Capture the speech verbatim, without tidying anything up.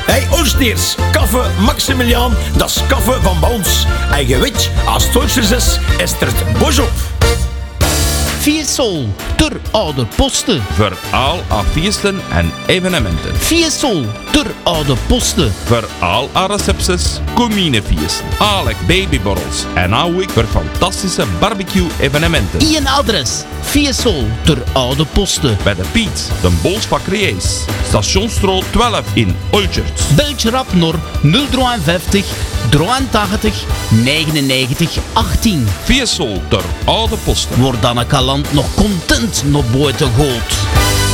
Hey Oosteers, kaffe Maximiliaan, dat is kaffe van bij ons. En je weet, als het Duitsers is, is er het bos op. Fiesol, ter oude posten. Voor al haar feesten en evenementen. Fiesol, ter oude posten. Voor al haar recepties, cominefeesten, alle babyborrels en ook voor fantastische barbecue-evenementen. Ien adres, Fiesol, ter oude posten. Bij de Piet, de Bolsbakkerijs, Stationsstraat twaalf in Olchert. Beltje rap naar nul vijftig, drieëntachtig, negenennegentig, achttien. Fiesol ter oude posten. Wordt dan een kalant nog content naar buiten gooit.